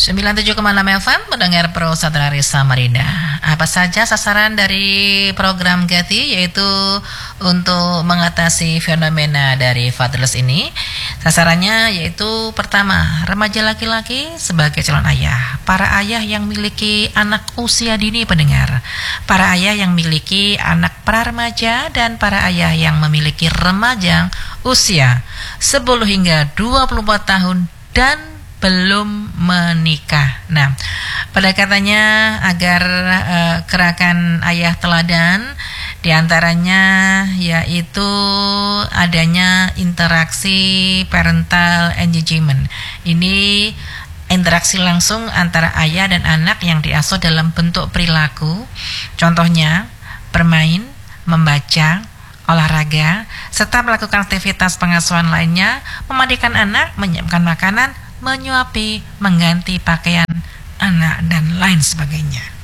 97,6 FM mendengar Pro Saudari Samarinda. Apa saja sasaran dari program Gati, yaitu untuk mengatasi fenomena dari fatherless ini. Sasarannya yaitu pertama, remaja laki-laki sebagai calon ayah, para ayah yang memiliki anak usia dini pendengar, para ayah yang memiliki anak pra-remaja, dan para ayah yang memiliki remaja usia 10 hingga 24 tahun dan belum menikah. Nah, pada katanya agar gerakan ayah teladan diantaranya yaitu adanya interaksi parental engagement. Ini interaksi langsung antara ayah dan anak yang diasuh dalam bentuk perilaku. Contohnya bermain, membaca, olahraga, serta melakukan aktivitas pengasuhan lainnya, memandikan anak, menyiapkan makanan, menyuapi, mengganti pakaian anak, dan lain sebagainya.